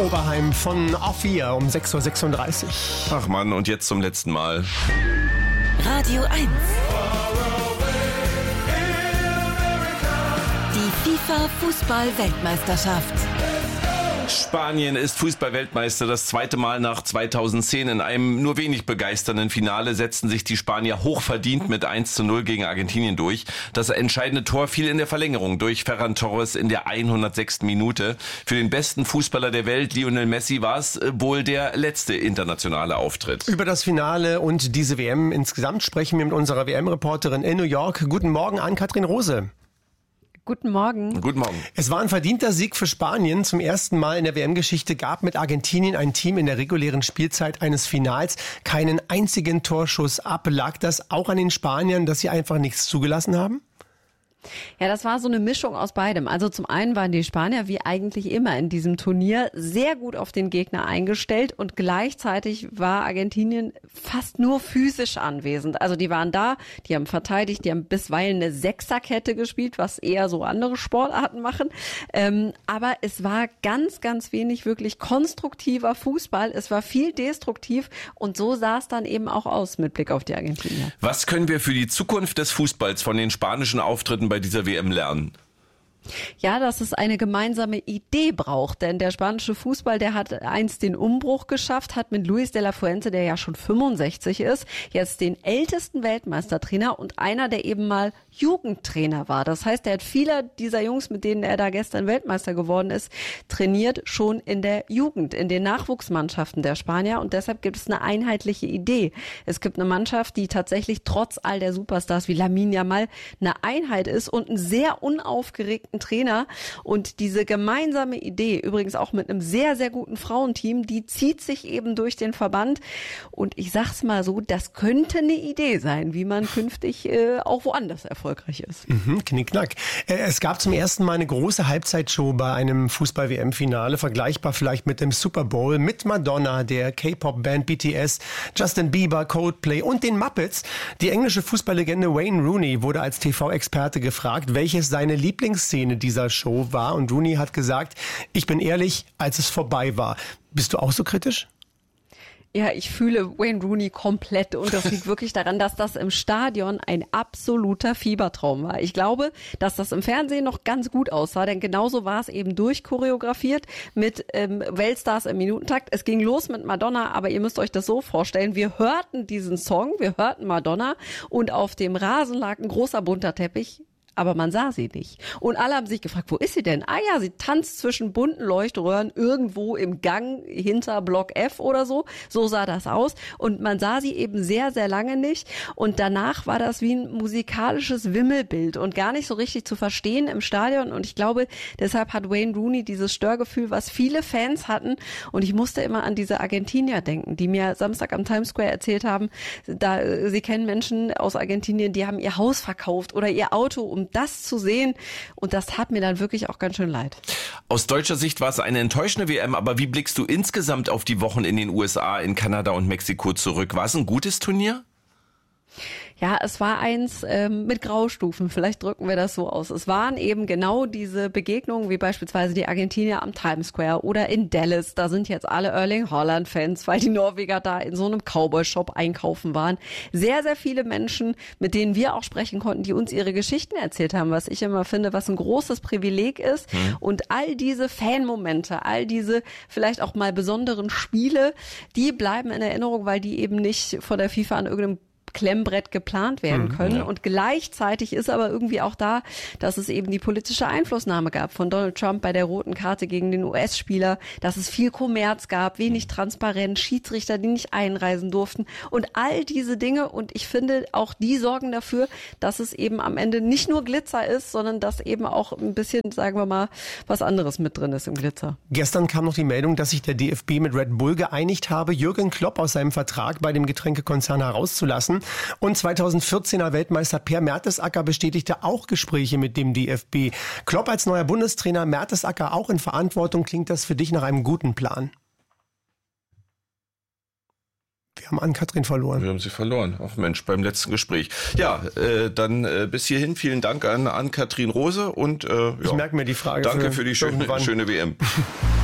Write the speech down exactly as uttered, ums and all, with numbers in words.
Oberheim von A vier um sechs Uhr sechsunddreißig. Ach Mann, und jetzt zum letzten Mal. Radio eins. Die FIFA-Fußball-Weltmeisterschaft. Spanien ist Fußball-Weltmeister. Das zweite Mal nach zweitausendzehn. In einem nur wenig begeisternden Finale setzten sich die Spanier hochverdient mit eins zu null gegen Argentinien durch. Das entscheidende Tor fiel in der Verlängerung durch Ferran Torres in der hundertsechsten Minute. Für den besten Fußballer der Welt, Lionel Messi, war es wohl der letzte internationale Auftritt. Über das Finale und diese W M insgesamt sprechen wir mit unserer W M-Reporterin in New York. Guten Morgen an Katrin Rose. Guten Morgen. Guten Morgen. Es war ein verdienter Sieg für Spanien. Zum ersten Mal in der W M-Geschichte gab mit Argentinien ein Team in der regulären Spielzeit eines Finals keinen einzigen Torschuss ab. Lag das auch an den Spaniern, dass sie einfach nichts zugelassen haben? Ja, das war so eine Mischung aus beidem. Also zum einen waren die Spanier wie eigentlich immer in diesem Turnier sehr gut auf den Gegner eingestellt und gleichzeitig war Argentinien fast nur physisch anwesend. Also die waren da, die haben verteidigt, die haben bisweilen eine Sechserkette gespielt, was eher so andere Sportarten machen. Ähm, aber es war ganz, ganz wenig wirklich konstruktiver Fußball. Es war viel destruktiv und so sah es dann eben auch aus mit Blick auf die Argentinier. Was können wir für die Zukunft des Fußballs von den spanischen Auftritten bei dieser W M lernen? Ja, dass es eine gemeinsame Idee braucht, denn der spanische Fußball, der hat einst den Umbruch geschafft, hat mit Luis de la Fuente, der ja schon fünfundsechzig ist, jetzt den ältesten Weltmeistertrainer und einer, der eben mal Jugendtrainer war. Das heißt, er hat viele dieser Jungs, mit denen er da gestern Weltmeister geworden ist, trainiert schon in der Jugend, in den Nachwuchsmannschaften der Spanier und deshalb gibt es eine einheitliche Idee. Es gibt eine Mannschaft, die tatsächlich trotz all der Superstars wie Lamine Yamal eine Einheit ist und einen sehr unaufgeregten Trainer und diese gemeinsame Idee, übrigens auch mit einem sehr, sehr guten Frauenteam, die zieht sich eben durch den Verband und ich sag's mal so, das könnte eine Idee sein, wie man künftig äh, auch woanders erfolgreich ist. Mhm, knickknack. Es gab zum ersten Mal eine große Halbzeitshow bei einem Fußball-W M-Finale, vergleichbar vielleicht mit dem Super Bowl, mit Madonna, der K-Pop-Band B T S, Justin Bieber, Coldplay und den Muppets. Die englische Fußballlegende Wayne Rooney wurde als T V-Experte gefragt, welches seine Lieblingsszene dieser Show war und Rooney hat gesagt, ich bin ehrlich, als es vorbei war. Bist du auch so kritisch? Ja, ich fühle Wayne Rooney komplett und das liegt wirklich daran, dass das im Stadion ein absoluter Fiebertraum war. Ich glaube, dass das im Fernsehen noch ganz gut aussah, denn genauso war es eben durchchoreografiert mit ähm, Weltstars im Minutentakt. Es ging los mit Madonna, aber ihr müsst euch das so vorstellen, wir hörten diesen Song, wir hörten Madonna und auf dem Rasen lag ein großer bunter Teppich. Aber man sah sie nicht. Und alle haben sich gefragt, wo ist sie denn? Ah ja, sie tanzt zwischen bunten Leuchtröhren irgendwo im Gang hinter Block F oder so. So sah das aus. Und man sah sie eben sehr, sehr lange nicht. Und danach war das wie ein musikalisches Wimmelbild und gar nicht so richtig zu verstehen im Stadion. Und ich glaube, deshalb hat Wayne Rooney dieses Störgefühl, was viele Fans hatten. Und ich musste immer an diese Argentinier denken, die mir Samstag am Times Square erzählt haben, da sie kennen Menschen aus Argentinien, die haben ihr Haus verkauft oder ihr Auto, um das zu sehen und das tat mir dann wirklich auch ganz schön leid. Aus deutscher Sicht war es eine enttäuschende W M, aber wie blickst du insgesamt auf die Wochen in den U S A, in Kanada und Mexiko zurück? War es ein gutes Turnier? Ja, es war eins ähm, mit Graustufen, vielleicht drücken wir das so aus. Es waren eben genau diese Begegnungen, wie beispielsweise die Argentinier am Times Square oder in Dallas. Da sind jetzt alle Erling Haaland-Fans, weil die Norweger da in so einem Cowboy-Shop einkaufen waren. Sehr, sehr viele Menschen, mit denen wir auch sprechen konnten, die uns ihre Geschichten erzählt haben, was ich immer finde, was ein großes Privileg ist. Mhm. Und all diese Fanmomente, all diese vielleicht auch mal besonderen Spiele, die bleiben in Erinnerung, weil die eben nicht von der FIFA an irgendeinem Klemmbrett geplant werden können. Ja. Und gleichzeitig ist aber irgendwie auch da, dass es eben die politische Einflussnahme gab von Donald Trump bei der roten Karte gegen den U S-Spieler, dass es viel Kommerz gab, wenig Transparenz, Schiedsrichter, die nicht einreisen durften und all diese Dinge. Und ich finde, auch die sorgen dafür, dass es eben am Ende nicht nur Glitzer ist, sondern dass eben auch ein bisschen, sagen wir mal, was anderes mit drin ist im Glitzer. Gestern kam noch die Meldung, dass sich der D F B mit Red Bull geeinigt habe, Jürgen Klopp aus seinem Vertrag bei dem Getränkekonzern herauszulassen. Und zweitausendvierzehner Weltmeister Per Mertesacker bestätigte auch Gespräche mit dem D F B. Klopp als neuer Bundestrainer, Mertesacker auch in Verantwortung. Klingt das für dich nach einem guten Plan? Wir haben Ann-Kathrin verloren. Wir haben sie verloren. Ach Mensch, beim letzten Gespräch. Ja, äh, dann äh, bis hierhin vielen Dank an Ann-Kathrin Rose und äh, ja, ich merke mir die Frage. Danke für, für die schöne, schöne W M.